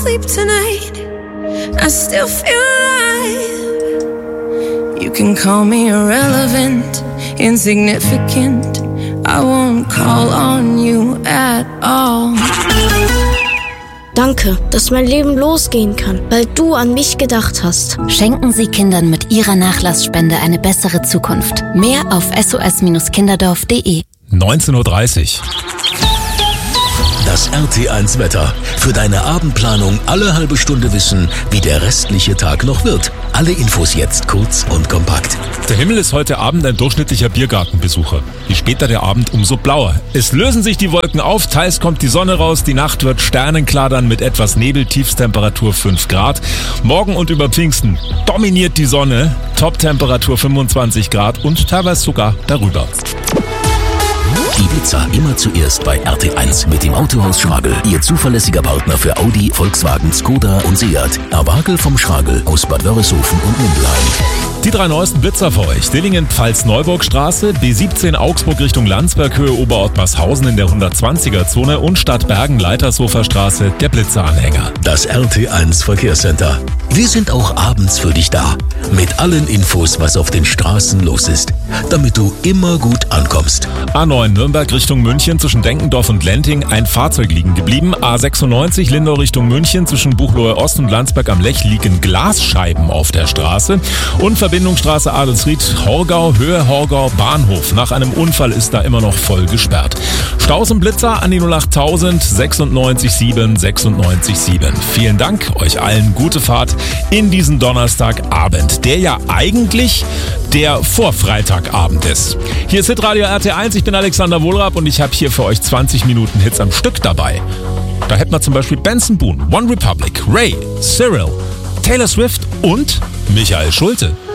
sleep tonight, I still feel alive. You can call me irrelevant, insignificant, I won't call on you at all. Danke, dass mein Leben losgehen kann, weil du an mich gedacht hast. Schenken Sie Kindern mit Ihrer Nachlassspende eine bessere Zukunft. Mehr auf sos-kinderdorf.de. 19:30 Uhr. Das RT1 Wetter. Für deine Abendplanung alle halbe Stunde wissen, wie der restliche Tag noch wird. Alle Infos jetzt kurz und kompakt. Der Himmel ist heute Abend ein durchschnittlicher Biergartenbesucher. Je später der Abend, umso blauer. Es lösen sich die Wolken auf, teils kommt die Sonne raus, die Nacht wird sternenklar dann mit etwas Nebel, Tiefstemperatur 5 Grad. Morgen und über Pfingsten dominiert die Sonne, Toptemperatur 25 Grad und teilweise sogar darüber. Die Blitzer immer zuerst bei RT1 mit dem Autohaus Schragel. Ihr zuverlässiger Partner für Audi, Volkswagen, Skoda und Seat. Awagel vom Schragel aus Bad Wörishofen und Mindelheim. Die 3 neuesten Blitzer für euch. Dillingen-Pfalz-Neuburg-Straße, B17 Augsburg Richtung Landsberg-Höhe Oberortmarshausen in der 120er-Zone und Stadtbergen-Leitershofer-Straße der Blitzeranhänger. Das RT1 Verkehrscenter. Wir sind auch abends für dich da. Mit allen Infos, was auf den Straßen los ist. Damit du immer gut ankommst. A9 Nürnberg Richtung München zwischen Denkendorf und Lenting ein Fahrzeug liegen geblieben. A96 Lindau Richtung München zwischen Buchloe Ost und Landsberg am Lech liegen Glasscheiben auf der Straße. Und Verbindungsstraße Adelsried-Horgau, Höhe Horgau, Bahnhof. Nach einem Unfall ist da immer noch voll gesperrt. Staus und Blitzer an die 08000 96 7 96 7. Vielen Dank, euch allen gute Fahrt in diesen Donnerstagabend, der ja eigentlich der Vorfreitagabend ist. Hier ist Hitradio RT1, ich bin Alexander Wohlrab und ich habe hier für euch 20 Minuten Hits am Stück dabei. Da hätten wir zum Beispiel Benson Boone, One Republic, Ray, Cyril, Taylor Swift und Michael Schulte.